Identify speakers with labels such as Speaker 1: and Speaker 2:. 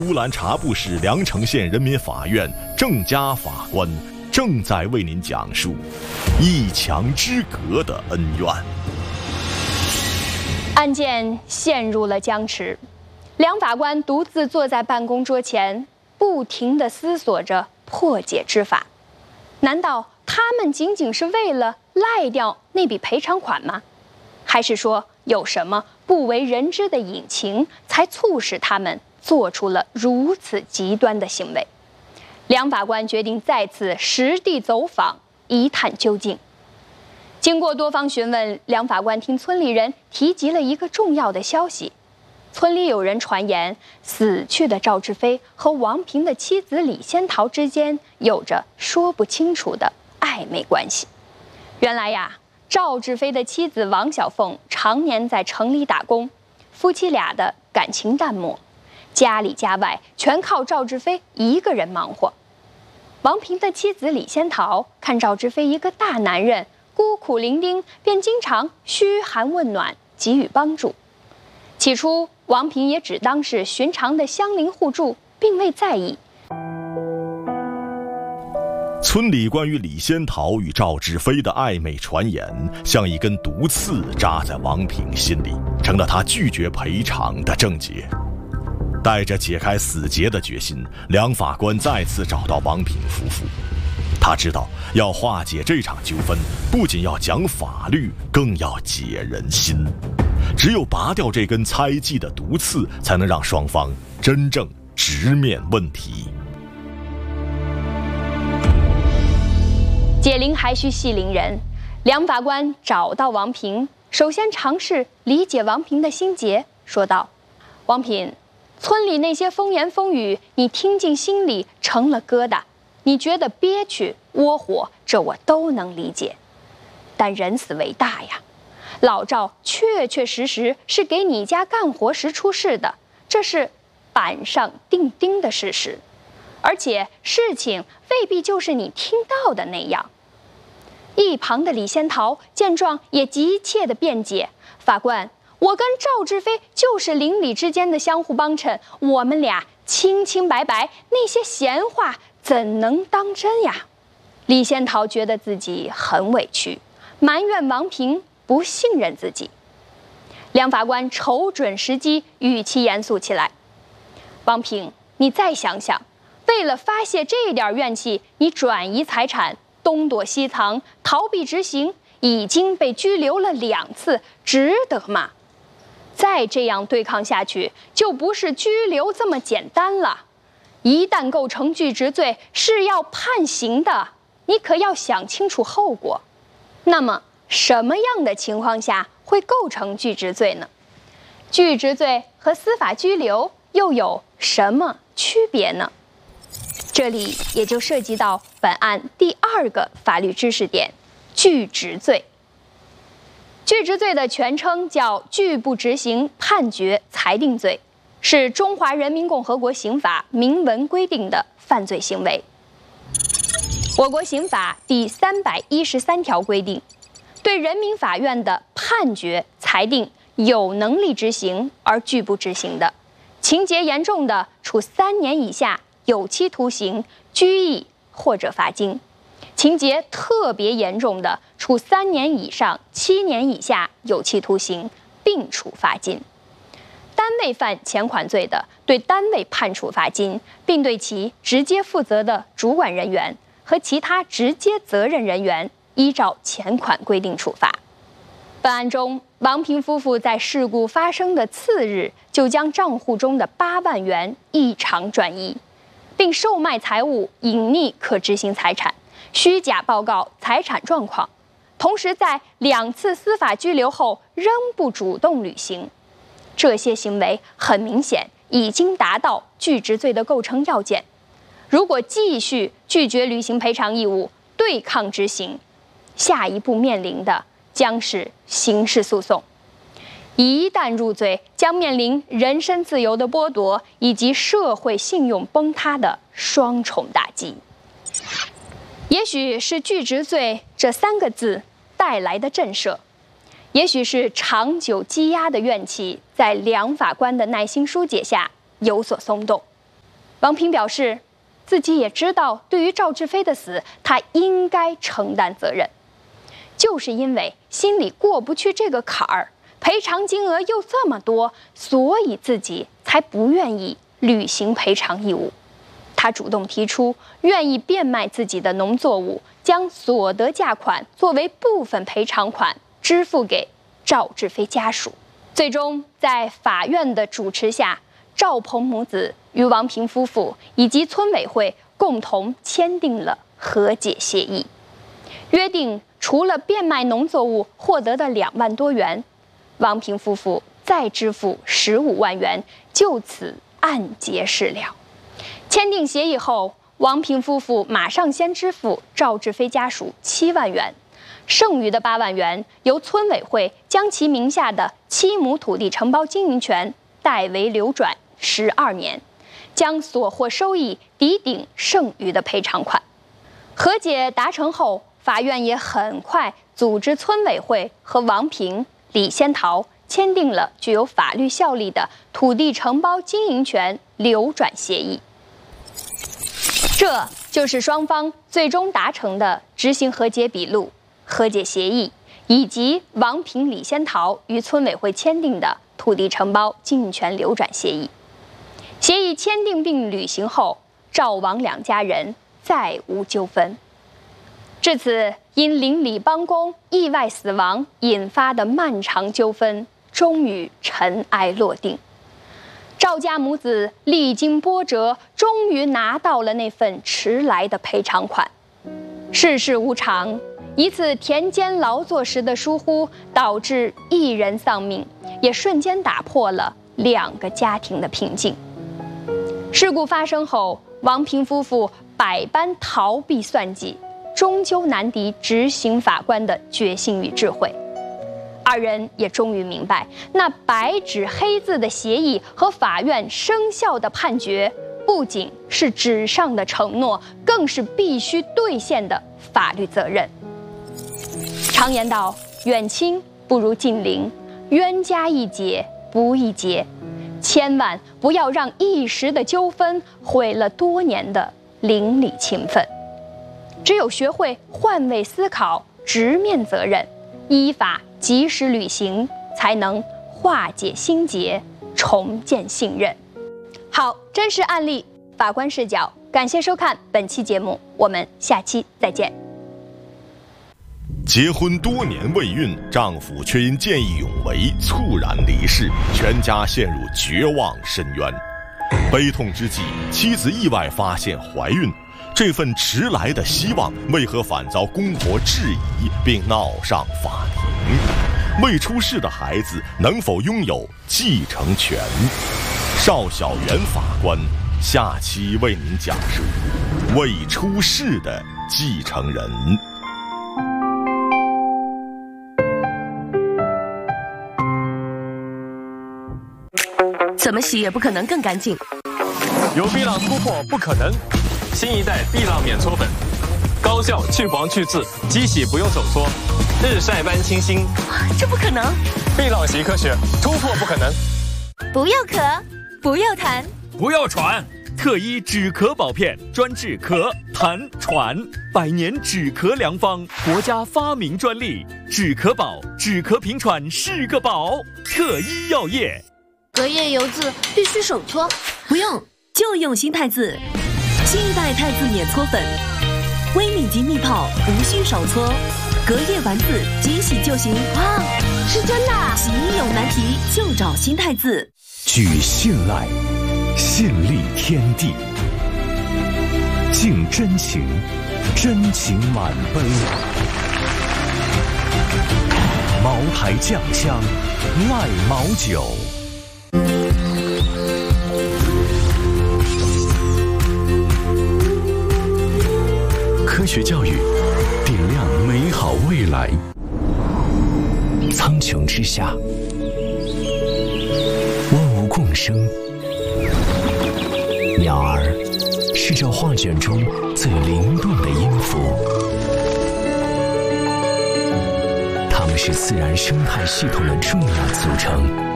Speaker 1: 乌兰察布市凉城县人民法院郑家法官正在为您讲述一墙之隔的恩怨。
Speaker 2: 案件陷入了僵持，梁法官独自坐在办公桌前，不停地思索着破解之法。难道他们仅仅是为了赖掉那笔赔偿款吗？还是说有什么不为人知的隐情，才促使他们做出了如此极端的行为？梁法官决定再次实地走访，一探究竟。经过多方询问，梁法官听村里人提及了一个重要的消息：村里有人传言，死去的赵志飞和王平的妻子李仙桃之间有着说不清楚的暧昧关系。原来呀，赵志飞的妻子王小凤常年在城里打工，夫妻俩的感情淡漠，家里家外全靠赵志飞一个人忙活。王平的妻子李仙桃看赵志飞一个大男人孤苦伶仃，便经常嘘寒问暖，给予帮助。起初，王平也只当是寻常的相邻互助，并未在意。
Speaker 1: 村里关于李仙桃与赵志飞的暧昧传言，像一根毒刺扎在王平心里，成了他拒绝赔偿的症结。带着解开死结的决心，梁法官再次找到王平夫妇。他知道，要化解这场纠纷，不仅要讲法律，更要解人心。只有拔掉这根猜忌的毒刺，才能让双方真正直面问题。
Speaker 2: 解铃还需系铃人，梁法官找到王平，首先尝试理解王平的心结，说道：“王平，村里那些风言风语，你听进心里成了疙瘩，你觉得憋屈窝火，这我都能理解。但人死为大呀，老赵确确实实是给你家干活时出事的，这是板上钉钉的事实。而且事情未必就是你听到的那样。”一旁的李仙桃见状也急切地辩解：“法官，我跟赵志飞就是邻里之间的相互帮衬，我们俩清清白白，那些闲话怎能当真呀？”李仙桃觉得自己很委屈，埋怨王平不信任自己。梁法官瞅准时机，语气严肃起来：“王平，你再想想，为了发泄这点怨气，你转移财产，东躲西藏，逃避执行，已经被拘留了2次，值得吗？再这样对抗下去，就不是拘留这么简单了。一旦构成拒执罪，是要判刑的，你可要想清楚后果。那么，什么样的情况下会构成拒执罪呢？拒执罪和司法拘留又有什么区别呢？这里也就涉及到本案第2个法律知识点：拒执罪。拒执罪的全称叫拒不执行判决裁定罪，是中华人民共和国刑法明文规定的犯罪行为。我国刑法第313条规定，对人民法院的判决裁定有能力执行而拒不执行的，情节严重的，处3年以下有期徒刑、拘役或者罚金；情节特别严重的，处3年以上7年以下有期徒刑，并处罚金。单位犯前款罪的，对单位判处罚金，并对其直接负责的主管人员和其他直接责任人员依照前款规定处罚。本案中，王平夫妇在事故发生的次日就将账户中的8万元异常转移，并售卖财物隐匿可执行财产，虚假报告财产状况，同时在2次司法拘留后仍不主动履行。这些行为很明显已经达到拒执罪的构成要件。如果继续拒绝履行赔偿义务，对抗执行，下一步面临的将是刑事诉讼。一旦入罪，将面临人身自由的剥夺以及社会信用崩塌的双重打击。也许是拒执罪这3个字带来的震慑，也许是长久积压的怨气在梁法官的耐心疏解下有所松动。 王平表示，自己也知道，对于赵志飞的死，他应该承担责任，就是因为心里过不去这个坎儿，赔偿金额又这么多，所以自己才不愿意履行赔偿义务。他主动提出愿意变卖自己的农作物，将所得价款作为部分赔偿款支付给赵志飞家属。最终，在法院的主持下，赵鹏母子与王平夫妇以及村委会共同签订了和解协议，约定除了变卖农作物获得的2万多元，王平夫妇再支付15万元，就此案结事了。签订协议后，王平夫妇马上先支付赵志飞家属7万元，剩余的8万元由村委会将其名下的7亩土地承包经营权代为流转12年，将所获收益抵顶剩余的赔偿款。和解达成后，法院也很快组织村委会和王平、李仙桃签订了具有法律效力的土地承包经营权流转协议。这就是双方最终达成的执行和解笔录、和解协议，以及王平、李仙桃与村委会签订的土地承包经营权流转协议。协议签订并履行后，赵王2家人再无纠纷。至此，因邻里帮工意外死亡引发的漫长纠纷终于尘埃落定。赵家母子历经波折，终于拿到了那份迟来的赔偿款。世事无常，一次田间劳作时的疏忽，导致1人丧命，也瞬间打破了2个家庭的平静。事故发生后，王平夫妇百般逃避算计，终究难敌执行法官的决心与智慧。2人也终于明白，那白纸黑字的协议和法院生效的判决，不仅是纸上的承诺，更是必须兑现的法律责任。常言道，远亲不如近邻，冤家宜解不宜结，千万不要让一时的纠纷毁了多年的邻里情分。只有学会换位思考，直面责任，依法及时履行，才能化解心结，重建信任。好，真实案例，法官视角。感谢收看本期节目，我们下期再见。
Speaker 1: 结婚多年未孕，丈夫却因见义勇为猝然离世，全家陷入绝望深渊。悲痛之际，妻子意外发现怀孕，这份迟来的希望为何反遭公婆质疑并闹上法庭？未出世的孩子能否拥有继承权？邵小元法官下期为您讲述未出世的继承人。
Speaker 3: 怎么洗也不可能更干净。
Speaker 4: 有碧浪突破不可能，新一代碧浪免搓粉，高效去黄去渍，机洗不用手搓，日晒般清新。
Speaker 3: 这不可能！
Speaker 4: 碧浪洗科学，突破不可能。
Speaker 3: 不要咳，不要痰，
Speaker 5: 不要喘。特一止咳宝片，专治咳、痰、喘，100年止咳良方，国家发明专利。止咳宝，止咳平喘是个宝。特一药业。
Speaker 3: 隔夜油渍必须手搓，不用就用新太字，新一代太字免搓粉，微米级密泡，无需手搓，隔夜丸子即洗就行。哇，是真的！洗衣有难题就找新太字。
Speaker 6: 举信赖，信立天地，敬真情，真情满杯。茅台酱香，赖茅酒。科学教育，点亮美好未来。苍穹之下，万物共生。鸟儿是这画卷中最灵动的音符，它们是自然生态系统的重要组成。